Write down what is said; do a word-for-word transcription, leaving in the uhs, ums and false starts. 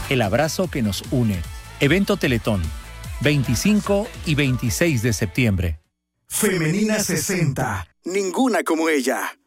El abrazo que nos une. Evento Teletón, veinticinco y veintiséis de septiembre. Femenina sesenta. Ninguna como ella.